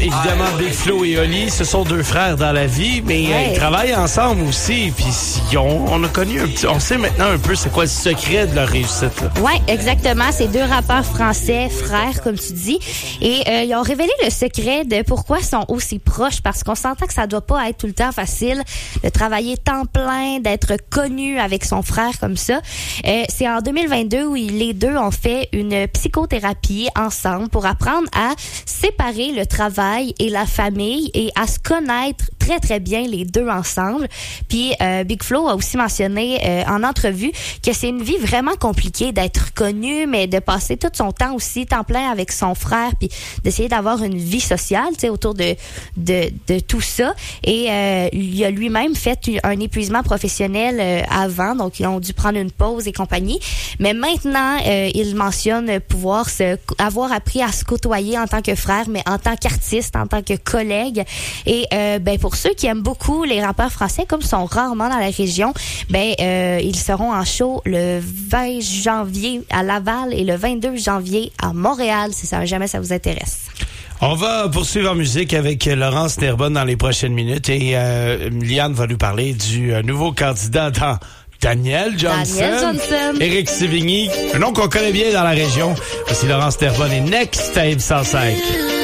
évidemment, Big Flo et Oli, ce sont deux frères dans la vie, mais ils travaillent ensemble aussi. Puis on a connu un petit... On sait maintenant un peu c'est quoi le secret de leur réussite. Oui, exactement. C'est deux rappeurs français, frères, comme tu dis. Et ils ont révélé le secret de pourquoi ils sont aussi proches, parce qu'on s'entend que ça doit pas être tout le temps facile de travailler temps plein, d'être connu avec son frère comme ça. C'est en 2022 où les deux ont fait une psychothérapie ensemble pour apprendre à séparer le travail et la famille et à se connaître très, très bien les deux ensemble. Puis Big Flo a aussi mentionné en entrevue que c'est une vie vraiment compliquée d'être connu, mais de passer tout son temps aussi, temps plein avec son frère, puis d'essayer d'avoir une vie sociale, tu sais, autour de tout ça. Et il a lui-même fait un épuisement professionnel avant, donc ils ont dû prendre une pause et compagnie. Mais maintenant, il mentionne pouvoir avoir appris à se côtoyer en tant que frère, mais en tant qu'artiste, en tant que collègue. Et pour ceux qui aiment beaucoup les rappeurs français, comme ils sont rarement dans la région, ils seront en show le 20 janvier à Laval et le 22 janvier à Montréal, si jamais ça vous intéresse. On va poursuivre en musique avec Laurence Nerbonne dans les prochaines minutes et Liane va nous parler du nouveau candidat dans Daniel Johnson. Éric Sévigny, un nom qu'on connaît bien dans la région. Voici Laurence Nerbonne et Next Time 105.